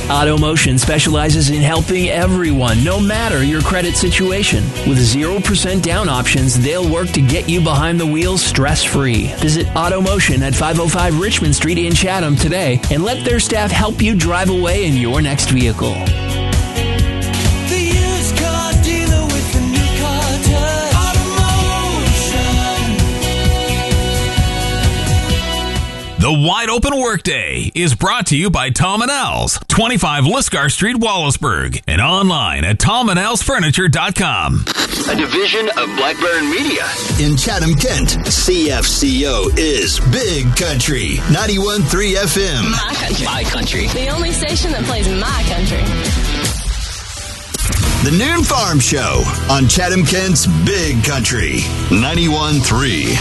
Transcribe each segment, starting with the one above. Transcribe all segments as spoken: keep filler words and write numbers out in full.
AutoMotion specializes in helping everyone, no matter your credit situation. With zero percent down options, they'll work to get you behind the wheel stress-free. Visit AutoMotion at five oh five Richmond Street in Chatham today and let their staff help you drive away in your next vehicle. The Wide Open Workday is brought to you by Tom and Al's, twenty-five Lisgar Street, Wallaceburg, and online at tom and als furniture dot com. A division of Blackburn Media. In Chatham, Kent, C F C O is Big Country, ninety-one point three F M. My country. My country. The only station that plays my country. The Noon Farm Show on Chatham, Kent's Big Country, ninety-one point three.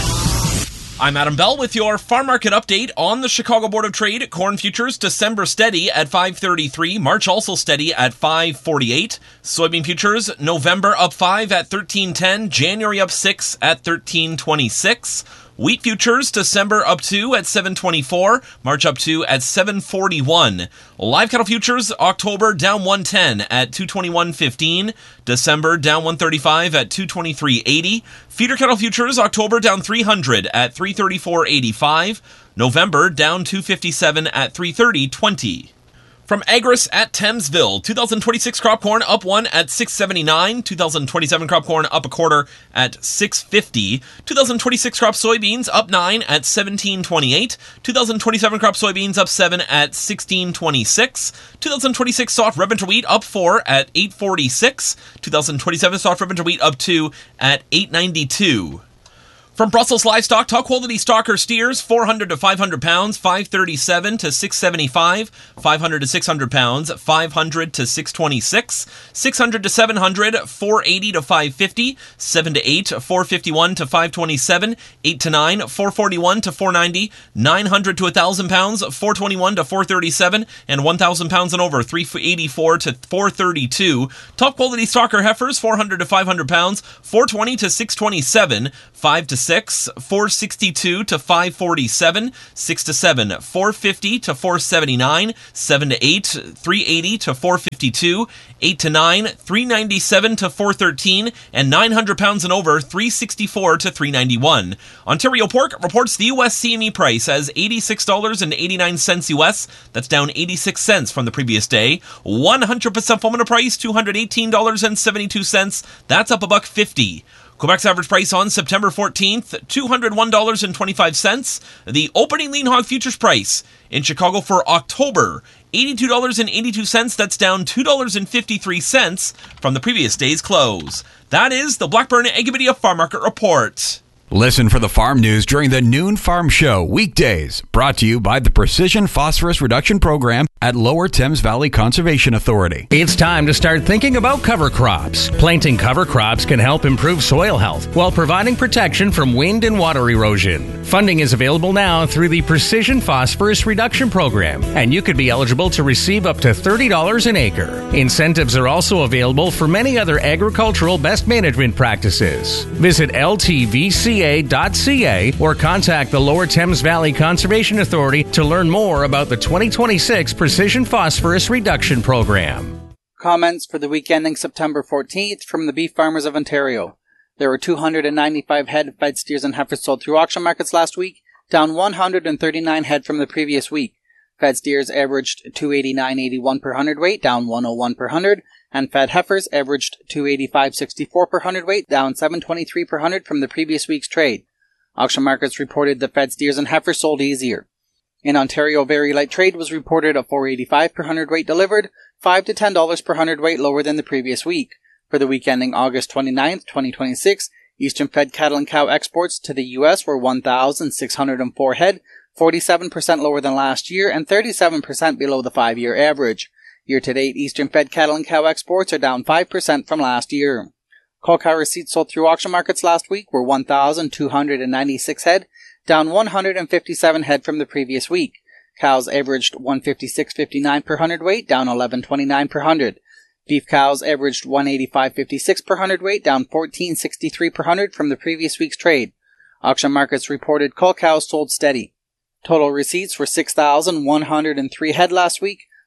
I'm Adam Bell with your farm market update on the Chicago Board of Trade. Corn futures December steady at five thirty-three, March also steady at five forty-eight. Soybean futures November up five at thirteen ten, January up six at thirteen twenty-six. Wheat futures December up two at seven twenty-four, March up two at seven forty-one. Live cattle futures October down one ten at two twenty-one fifteen, December down one thirty-five at two twenty-three eighty. Feeder cattle futures October down three hundred at three thirty-four eighty-five, November down two fifty-seven at three thirty twenty. From Agris at Thamesville, two thousand twenty-six crop corn up one at six seventy-nine, two thousand twenty-seven crop corn up a quarter at six fifty, two thousand twenty-six crop soybeans up nine at seventeen twenty-eight, two thousand twenty-seven crop soybeans up seven at sixteen twenty-six, two thousand twenty-six soft red winter wheat up four at eight forty-six, two thousand twenty-seven soft red winter wheat up two at eight ninety-two. From Brussels Livestock, top quality stocker steers, four hundred to five hundred pounds, five thirty-seven to six seventy-five, five hundred to six hundred pounds, five hundred to six twenty-six, six hundred to seven hundred, four eighty to five fifty, seven to eight, four fifty-one to five twenty-seven, eight to nine, four forty-one to four ninety, nine hundred to one thousand pounds, four twenty-one to four thirty-seven, and one thousand pounds and over, three eighty-four to four thirty-two. Top quality stocker heifers, four hundred to five hundred pounds, four twenty to six twenty-seven, five to six, four sixty-two to five forty-seven, six to seven, four fifty to four seventy-nine, seven to eight, three eighty to four fifty-two, eight to nine, three ninety-seven to four thirteen, and nine hundred pounds and over, three sixty-four to three ninety-one. Ontario Pork reports the U S C M E price as eighty-six dollars and eighty-nine cents U S. That's down eighty-six cents from the previous day. one hundred percent formula price, two hundred eighteen dollars and seventy-two cents. That's up a buck fifty. Quebec's average price on September fourteenth, two hundred one dollars and twenty-five cents. The opening lean hog futures price in Chicago for October, eighty-two dollars and eighty-two cents. That's down two dollars and fifty-three cents from the previous day's close. That is the Blackburn Agrimedia Farm Market Report. Listen for the farm news during the Noon Farm Show weekdays, brought to you by the Precision Phosphorus Reduction Program at Lower Thames Valley Conservation Authority. It's time to start thinking about cover crops. Planting cover crops can help improve soil health while providing protection from wind and water erosion. Funding is available now through the Precision Phosphorus Reduction Program, and you could be eligible to receive up to thirty dollars an acre. Incentives are also available for many other agricultural best management practices. Visit L T V C A dot C A or contact the Lower Thames Valley Conservation Authority to learn more about the twenty twenty-six Precision Phosphorus Reduction Program. Comments for the week ending September fourteenth from the Beef Farmers of Ontario. There were two hundred ninety-five head of fed steers and heifers sold through auction markets last week, down one hundred thirty-nine head from the previous week. Fed steers averaged two eighty-nine eighty-one per hundredweight, down one oh one per hundred, and fed heifers averaged two eighty-five sixty-four per hundredweight, down seven twenty-three per hundred from the previous week's trade. Auction markets reported the fed steers and heifers sold easier. In Ontario, very light trade was reported at four eighty-five per hundredweight delivered, five to ten dollars per hundredweight lower than the previous week. For the week ending August twenty-ninth, twenty twenty-six, Eastern fed cattle and cow exports to the U S were one thousand six hundred four head, forty-seven percent lower than last year and thirty-seven percent below the five-year average. Year-to-date, Eastern fed cattle and cow exports are down five percent from last year. Cull cow receipts sold through auction markets last week were one thousand two hundred ninety-six head, down one hundred fifty-seven head from the previous week. Cows averaged one fifty-six fifty-nine per hundredweight, down eleven twenty-nine per hundred. Beef cows averaged one eighty-five fifty-six per hundredweight, down fourteen sixty-three per hundred from the previous week's trade. Auction markets reported cull cows sold steady. Total receipts were six thousand one hundred three head last week,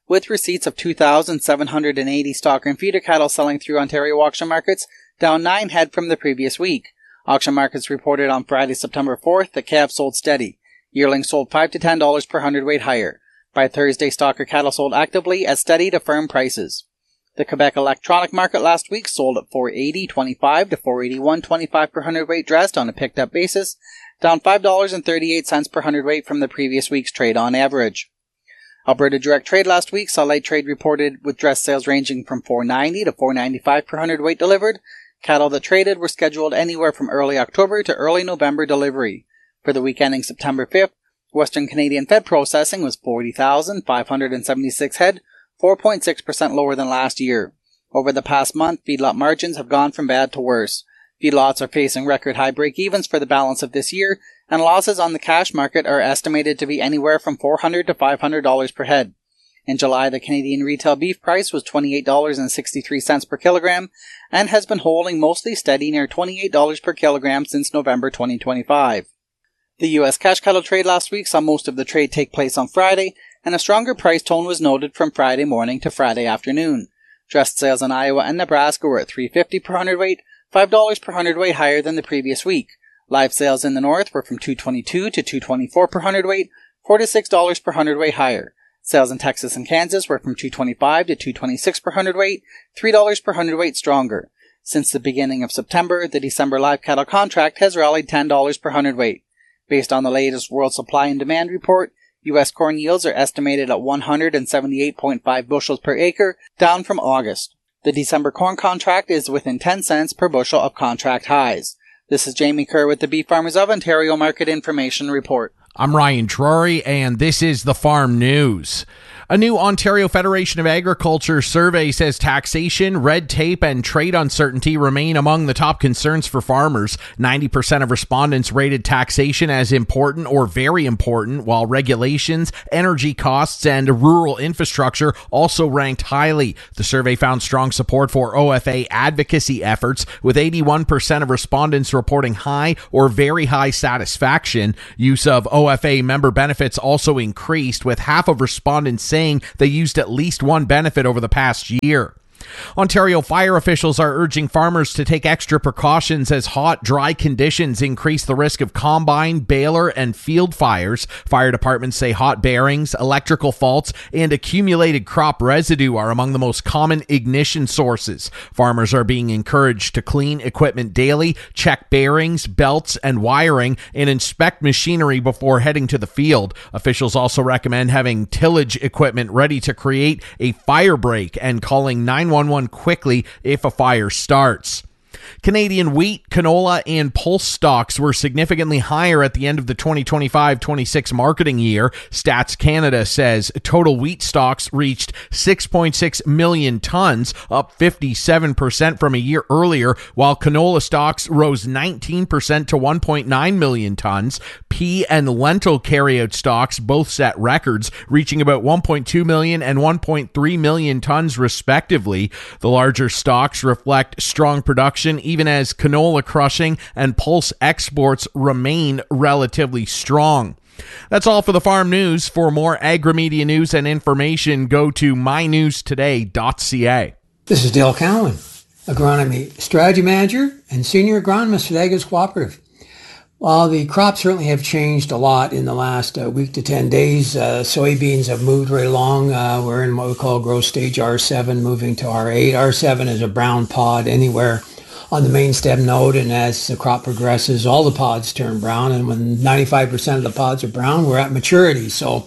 with receipts of two thousand seven hundred eighty stocker and feeder cattle selling through Ontario auction markets, down nine head from the previous week. Auction markets reported on Friday, September fourth, that calves sold steady. Yearlings sold five to ten dollars per hundredweight higher. By Thursday, stocker cattle sold actively at steady to firm prices. The Quebec electronic market last week sold at four eighty twenty-five to four eighty-one twenty-five per hundredweight dressed on a picked-up basis, down five dollars and thirty-eight cents per hundredweight from the previous week's trade on average. Alberta Direct Trade last week saw light trade reported with dress sales ranging from four ninety to four ninety-five per hundredweight delivered. Cattle that traded were scheduled anywhere from early October to early November delivery. For the week ending September fifth, Western Canadian fed processing was forty thousand five hundred seventy-six head, four point six percent lower than last year. Over the past month, feedlot margins have gone from bad to worse. Feedlots are facing record high break-evens for the balance of this year, and losses on the cash market are estimated to be anywhere from four hundred to five hundred dollars per head. In July, the Canadian retail beef price was twenty-eight dollars and sixty-three cents per kilogram and has been holding mostly steady near twenty-eight dollars per kilogram since November twenty twenty-five. The U S cash cattle trade last week saw most of the trade take place on Friday, and a stronger price tone was noted from Friday morning to Friday afternoon. Dressed sales in Iowa and Nebraska were at three fifty per hundredweight, five dollars per hundredweight higher than the previous week. Live sales in the north were from two twenty-two to two twenty-four per hundredweight, four to six dollars per hundredweight higher. Sales in Texas and Kansas were from two twenty-five to two twenty-six per hundredweight, three dollars per hundredweight stronger. Since the beginning of September, the December live cattle contract has rallied ten dollars per hundredweight. Based on the latest World Supply and Demand report, U S corn yields are estimated at one hundred seventy-eight point five bushels per acre, down from August. The December corn contract is within ten cents per bushel of contract highs. This is Jamie Kerr with the Beef Farmers of Ontario Market Information Report. I'm Ryan Trory, and this is the Farm News. A new Ontario Federation of Agriculture survey says taxation, red tape, and trade uncertainty remain among the top concerns for farmers. ninety percent of respondents rated taxation as important or very important, while regulations, energy costs, and rural infrastructure also ranked highly. The survey found strong support for O F A advocacy efforts, with eighty-one percent of respondents reporting high or very high satisfaction. Use of O F A member benefits also increased, with half of respondents saying they used at least one benefit over the past year. Ontario fire officials are urging farmers to take extra precautions as hot, dry conditions increase the risk of combine, baler, and field fires. Fire departments say hot bearings, electrical faults, and accumulated crop residue are among the most common ignition sources. Farmers are being encouraged to clean equipment daily, check bearings, belts, and wiring, and inspect machinery before heading to the field. Officials also recommend having tillage equipment ready to create a fire break and calling nine one one quickly if a fire starts. Canadian wheat, canola, and pulse stocks were significantly higher at the end of the twenty twenty-five twenty-six marketing year. Stats Canada says total wheat stocks reached six point six million tons, up fifty-seven percent from a year earlier, while canola stocks rose nineteen percent to one point nine million tons. Pea and lentil carryout stocks both set records, reaching about one point two million and one point three million tons respectively. The larger stocks reflect strong production, even as canola crushing and pulse exports remain relatively strong. That's all for the Farm News. For more agri-media news and information, go to my news today dot c a. This is Dale Cowan, Agronomy Strategy Manager and Senior Agronomist for the Agriculture Cooperative. While the crops certainly have changed a lot in the last uh, week to ten days, uh, soybeans have moved right along. Uh, we're in what we call growth stage R seven, moving to R eight. R seven is a brown pod anywhere on the main stem node, and as the crop progresses, all the pods turn brown, and when ninety-five percent of the pods are brown, we're at maturity. So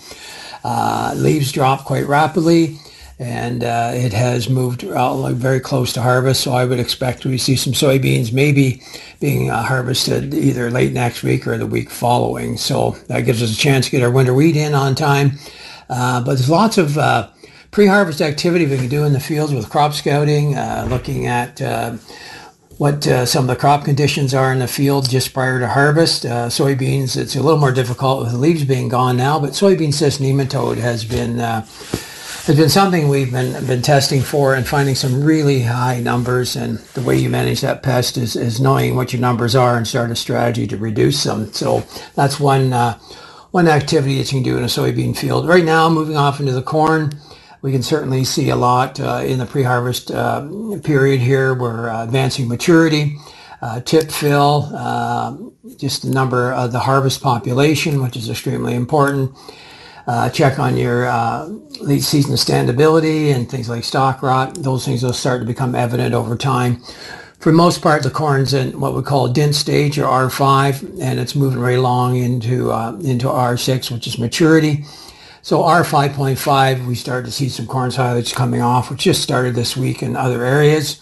uh, leaves drop quite rapidly, and uh, it has moved out like very close to harvest, so I would expect we see some soybeans maybe being uh, harvested either late next week or the week following. So that gives us a chance to get our winter wheat in on time. Uh, but there's lots of uh, pre-harvest activity we can do in the fields with crop scouting, uh, looking at uh, what uh, some of the crop conditions are in the field just prior to harvest. Uh, soybeans, it's a little more difficult with the leaves being gone now, but soybean cyst nematode has been uh, has been something we've been been testing for and finding some really high numbers. And the way you manage that pest is, is knowing what your numbers are and start a strategy to reduce them. So that's one uh, one activity that you can do in a soybean field. Right now, moving off into the corn, We can certainly see a lot uh, in the pre-harvest uh, period here. We're uh, advancing maturity, uh, tip fill, uh, just the number of the harvest population, which is extremely important. Uh, check on your uh, late season standability and things like stock rot. Those things will start to become evident over time. For the most part, the corn's in what we call dent stage, or R five, and it's moving right along into uh, into R six, which is maturity. So R five point five, we start to see some corn silage coming off, which just started this week in other areas.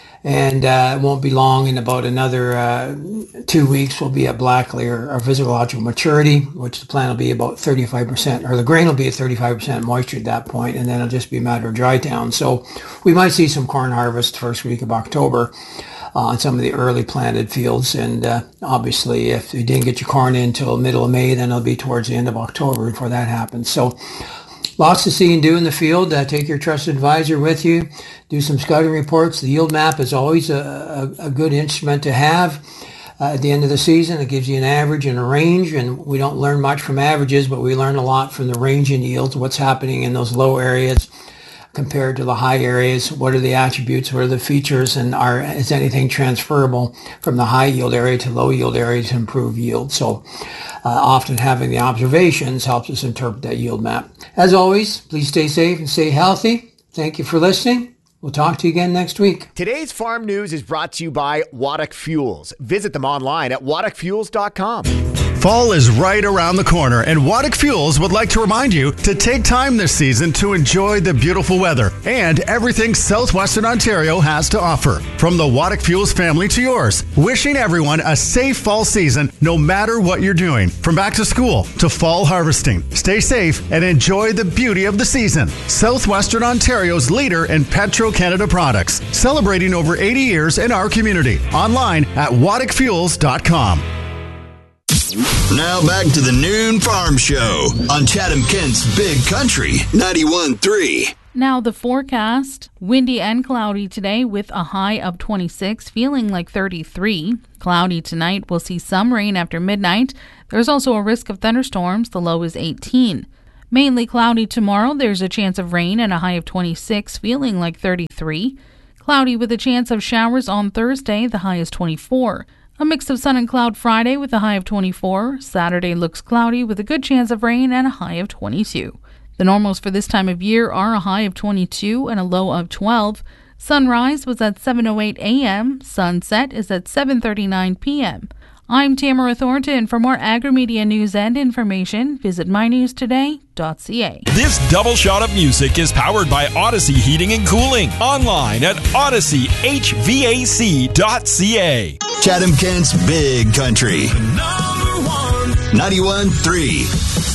And uh, it won't be long, in about another uh, two weeks, we'll be at black layer or physiological maturity, which the plant will be about thirty-five percent, or the grain will be at thirty-five percent moisture at that point, and then it'll just be a matter of dry town. So we might see some corn harvest first week of October uh, on some of the early planted fields. And uh, obviously, if you didn't get your corn in until middle of May, then it'll be towards the end of October before that happens. So lots to see and do in the field. Uh, take your trusted advisor with you. Do some scouting reports. The yield map is always a, a, a good instrument to have. Uh, at the end of the season, it gives you an average and a range, and we don't learn much from averages, but we learn a lot from the range in yields, what's happening in those low areas compared to the high areas. What are the attributes? What are the features? And are is anything transferable from the high yield area to low yield area to improve yield? So uh, often having the observations helps us interpret that yield map. As always, please stay safe and stay healthy. Thank you for listening. We'll talk to you again next week. Today's Farm News is brought to you by Waddock Fuels. Visit them online at waddock fuels dot com. Fall is right around the corner, and Waddock Fuels would like to remind you to take time this season to enjoy the beautiful weather and everything southwestern Ontario has to offer. From the Waddock Fuels family to yours, wishing everyone a safe fall season no matter what you're doing. From back to school to fall harvesting. Stay safe and enjoy the beauty of the season. Southwestern Ontario's leader in Petro-Canada products, celebrating over eighty years in our community. Online at waddock fuels dot com. Now back to the Noon Farm Show on Chatham-Kent's Big Country, ninety-one point three. Now the forecast, windy and cloudy today with a high of twenty-six, feeling like thirty-three. Cloudy tonight, we'll see some rain after midnight. There's also a risk of thunderstorms, the low is eighteen. Mainly cloudy tomorrow, there's a chance of rain and a high of twenty-six, feeling like thirty-three. Cloudy with a chance of showers on Thursday, the high is twenty-four. A mix of sun and cloud Friday with a high of twenty-four. Saturday looks cloudy with a good chance of rain and a high of twenty-two. The normals for this time of year are a high of twenty-two and a low of twelve. Sunrise was at seven oh eight a.m. Sunset is at seven thirty-nine p.m. I'm Tamara Thornton. For more Agri-Media news and information, visit my news today dot c a. This double shot of music is powered by Odyssey Heating and Cooling. Online at odyssey h v a c dot c a. Chatham-Kent's Big Country, ninety-one point three.